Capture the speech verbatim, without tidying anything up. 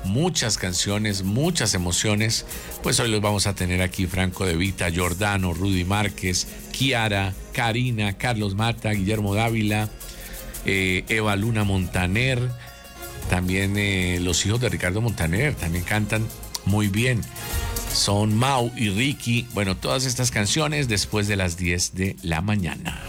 muchas canciones, muchas emociones. Pues hoy los vamos a tener aquí: Franco De Vita, Giordano, Rudy Márquez, Kiara, Karina, Carlos Mata, Guillermo Dávila, eh, Eva Luna Montaner, también eh, los hijos de Ricardo Montaner también cantan muy bien. Son Mau y Ricky. Bueno, todas estas canciones después de las diez de la mañana.